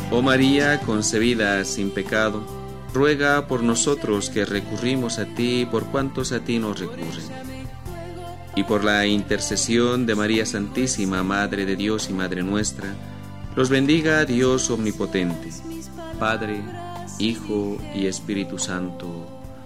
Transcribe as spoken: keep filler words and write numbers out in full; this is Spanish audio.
Oh María concebida sin pecado, ruega por nosotros que recurrimos a ti, por cuantos a ti nos recurren. Y por la intercesión de María Santísima, Madre de Dios y Madre nuestra, los bendiga Dios omnipotente, Padre, Hijo y Espíritu Santo.